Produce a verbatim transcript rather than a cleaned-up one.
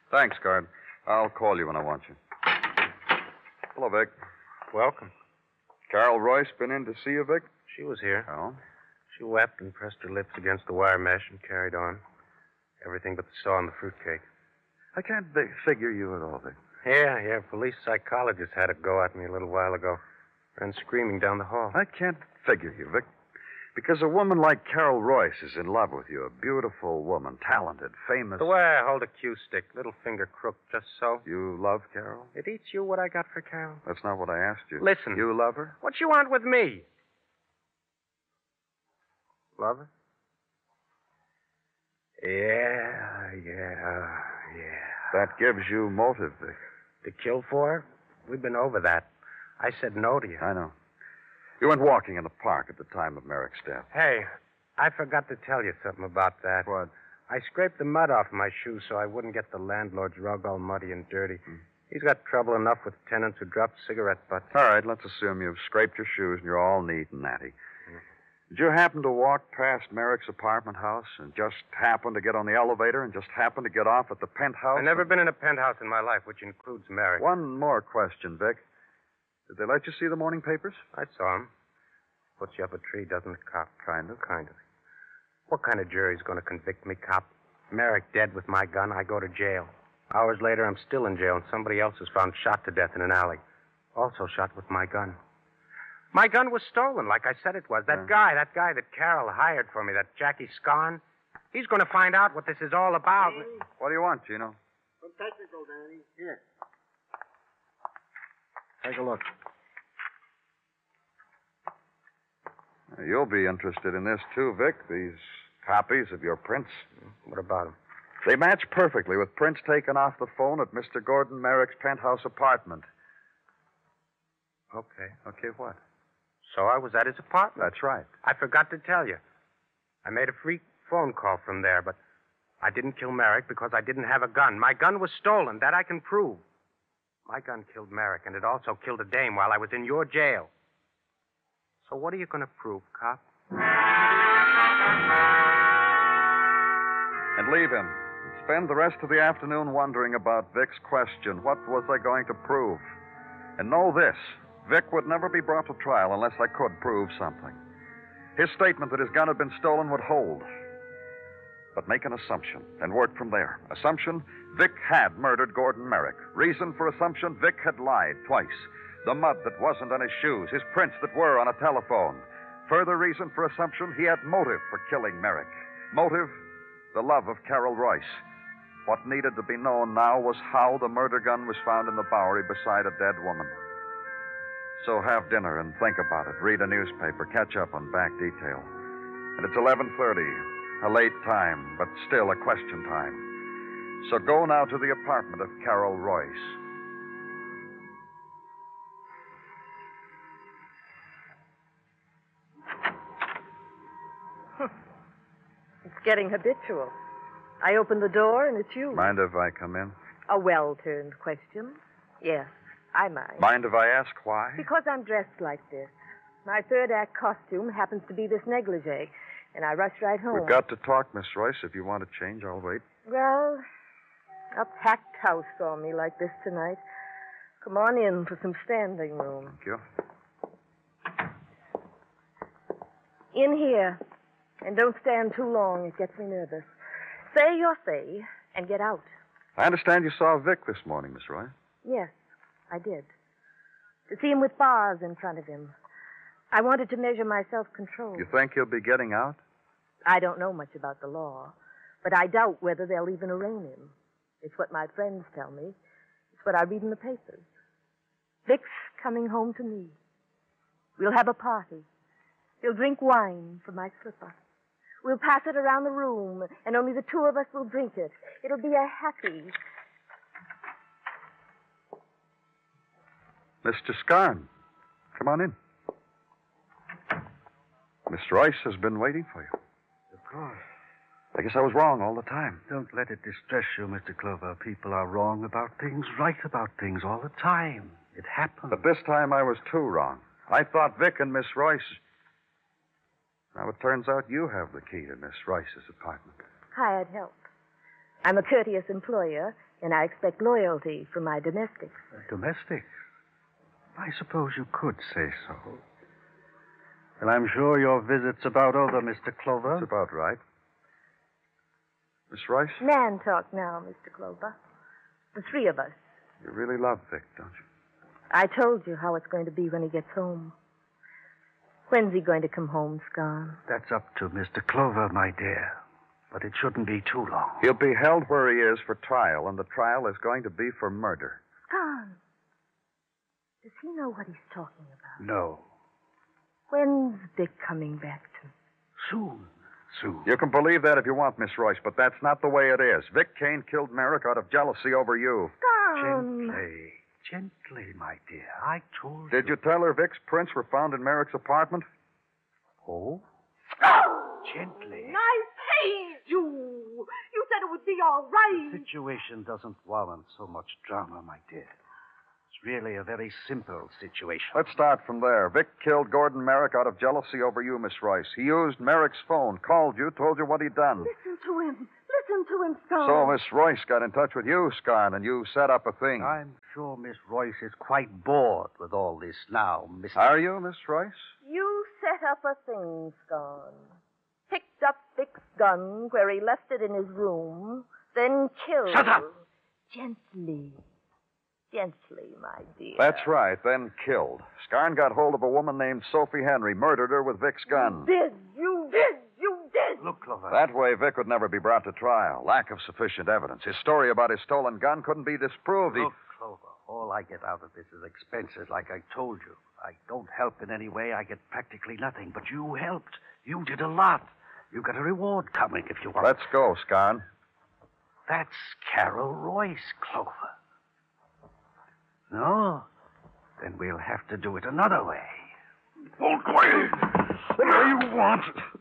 Thanks, guard. I'll call you when I want you. Hello, Vic. Welcome. Carol Royce been in to see you, Vic? She was here. Oh? She wept and pressed her lips against the wire mesh and carried on. Everything but the saw and the fruitcake. I can't fi- figure you at all, Vic. Yeah, yeah. Police psychologist had a go at me a little while ago. Ran screaming down the hall. I can't figure you, Vic. Because a woman like Carol Royce is in love with you. A beautiful woman, talented, famous. The way I hold a cue stick, little finger crooked, just so. You love Carol? It eats you what I got for Carol. That's not what I asked you. Listen. You love her? What you want with me? Love her? Yeah, yeah, yeah. That gives you motive, Vic. To kill for her? We've been over that. I said no to you. I know. You went walking in the park at the time of Merrick's death. Hey, I forgot to tell you something about that. What? I scraped the mud off my shoes so I wouldn't get the landlord's rug all muddy and dirty. Hmm. He's got trouble enough with tenants who drop cigarette butts. All right, let's assume you've scraped your shoes and you're all neat and natty. Did you happen to walk past Merrick's apartment house and just happen to get on the elevator and just happen to get off at the penthouse? I've never been in a penthouse in my life, which includes Merrick. One more question, Vic. Did they let you see the morning papers? I saw him. Puts you up a tree, doesn't it, cop? Kind of. Kind of. What kind of jury's going to convict me, cop? Merrick dead with my gun, I go to jail. Hours later, I'm still in jail, and somebody else is found shot to death in an alley. Also shot with my gun. My gun was stolen, like I said it was. That Yeah. guy, that guy that Carol hired for me, that Jackie Scarn, he's going to find out what this is all about. What do you want, Gino? Some technical, Danny. Here. Take a look. Now, you'll be interested in this, too, Vic. These copies of your prints. What about him? They match perfectly with prints taken off the phone at Mister Gordon Merrick's penthouse apartment. Okay. Okay, what? So I was at his apartment. That's right. I forgot to tell you. I made a free phone call from there, but I didn't kill Merrick because I didn't have a gun. My gun was stolen. That I can prove. My gun killed Merrick, and it also killed a dame while I was in your jail. So what are you going to prove, cop? And leave him. Spend the rest of the afternoon wondering about Vic's question. What was I going to prove? And know this. Vic would never be brought to trial unless I could prove something. His statement that his gun had been stolen would hold. But make an assumption and work from there. Assumption, Vic had murdered Gordon Merrick. Reason for assumption, Vic had lied twice. The mud that wasn't on his shoes, his prints that were on a telephone. Further reason for assumption, he had motive for killing Merrick. Motive, the love of Carol Royce. What needed to be known now was how the murder gun was found in the Bowery beside a dead woman. So have dinner and think about it. Read a newspaper. Catch up on back detail. And it's eleven thirty. A late time, but still a question time. So go now to the apartment of Carol Royce. It's getting habitual. I open the door and it's you. Mind if I come in? A well-turned question. Yes, I mind. Mind if I ask why? Because I'm dressed like this. My third act costume happens to be this negligee, and I rush right home. We've got to talk, Miss Royce. If you want to change, I'll wait. Well, a packed house saw me like this tonight. Come on in for some standing room. Thank you. In here. And don't stand too long. It gets me nervous. Say your say and get out. I understand you saw Vic this morning, Miss Royce. Yes, I did. To see him with bars in front of him. I wanted to measure my self-control. You think he'll be getting out? I don't know much about the law, but I doubt whether they'll even arraign him. It's what my friends tell me. It's what I read in the papers. Vic's coming home to me. We'll have a party. He'll drink wine from my slipper. We'll pass it around the room, and only the two of us will drink it. It'll be a happy... Mister Scarn, come on in. Miss Royce has been waiting for you. Of course. I guess I was wrong all the time. Don't let it distress you, Mister Clover. People are wrong about things, right about things all the time. It happens. But this time I was too wrong. I thought Vic and Miss Royce... Now it turns out you have the key to Miss Royce's apartment. Hired help. I'm a courteous employer, and I expect loyalty from my domestics. Domestic? I suppose you could say so. And I'm sure your visit's about over, Mister Clover. That's about right. Miss Royce? Man talk now, Mister Clover. The three of us. You really love Vic, don't you? I told you how it's going to be when he gets home. When's he going to come home, Scarn? That's up to Mister Clover, my dear. But it shouldn't be too long. He'll be held where he is for trial, and the trial is going to be for murder. Scarn. Does he know what he's talking about? No. When's Vic coming back to? Soon. Soon. You can believe that if you want, Miss Royce, but that's not the way it is. Vic Kane killed Merrick out of jealousy over you. Scarn. Gently. Gently, my dear. I told Did you. you tell her Vic's prints were found in Merrick's apartment? Oh? Gently. I paid you. You said it would be all right. The situation doesn't warrant so much drama, my dear. It's really a very simple situation. Let's start from there. Vic killed Gordon Merrick out of jealousy over you, Miss Royce. He used Merrick's phone, called you, told you what he'd done. Listen to him. Listen to him, Scarn. So Miss Royce got in touch with you, Scarn, and you set up a thing. I'm sure Miss Royce is quite bored with all this now, Mister Are you, Miss Royce? You set up a thing, Scarn. Picked up Vic's gun where he left it in his room, then killed. Shut up! Gently. Gently, my dear. That's right, then killed. Scarn got hold of a woman named Sophie Henry, murdered her with Vic's gun. Did. You did. You did. Look, Clover. That way, Vic would never be brought to trial. Lack of sufficient evidence. His story about his stolen gun couldn't be disproved. He... Look, Clover, all I get out of this is expenses, like I told you. I don't help in any way. I get practically nothing. But you helped. You did a lot. You got a reward coming if you want. Let's go, Scarn. That's Carol Royce, Clover. No? Then we'll have to do it another way. Won't wait. What do you want?